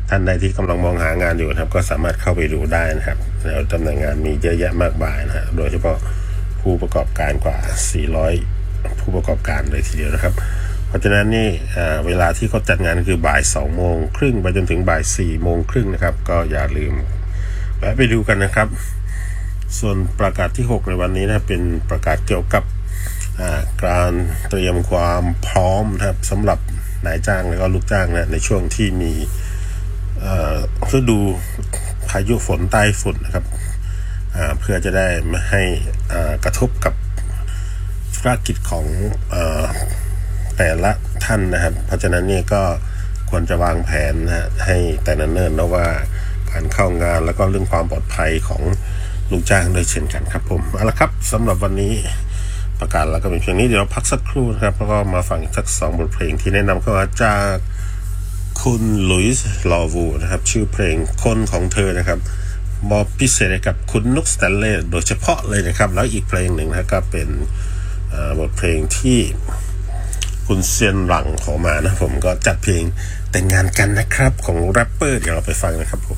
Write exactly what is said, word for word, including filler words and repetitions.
ท่านใดที่กำลังมองหางานอยู่นะครับก็สามารถเข้าไปดูได้นะครับแล้วตำแหน่งงานมีเยอะแยะมากมายนะฮะโดยเฉพาะผู้ประกอบการกว่าสี่ร้อยผู้ประกอบการเลยทีเดียวนะครับเพราะฉะนั้นนี่เวลาที่เขาจัดงานคือบ่ายสองโมงครึ่งไปจนถึงบ่ายสี่โมงครึ่งนะครับก็อย่าลืมแวะไปดูกันนะครับส่วนประกาศที่หกในวันนี้นะเป็นประกาศเกี่ยวกับการเตรียมความพร้อมนะครับสำหรับนายจ้างและก็ลูกจ้างนะในช่วงที่มีฤดูพายุฝนใต้ฝุ่นนะครับเพื่อจะได้ไม่ให้กระทบกับธุรกิจของแต่ละท่านนะครับเพราะฉะนั้นนี่ก็ควรจะวางแผนนะให้แต่เนิ่นๆนะว่าการเข้างานแล้วก็เรื่องความปลอดภัยของลูกจ้างด้วยเช่นกันครับผมเอาละครับสำหรับวันนี้ประกาศแล้วก็เป็นเพียงนี้เดี๋ยวเราพักสักครู่นะครับแล้วก็มาฟังสักสองบทเพลงที่แนะนำเข้ามาจากคุณลุยส์ลอวูนะครับชื่อเพลงคนของเธอนะครับมอบพิเศษให้กับคุณนุกสแตนเลย์โดยเฉพาะเลยนะครับแล้วอีกเพลงหนึ่งนะก็เป็นบทเพลงที่คุณเซียนหลังขอมานะผมก็จัดเพลงแต่งงานกันนะครับของแรปเปอร์เดี๋ยวเราไปฟังนะครับผม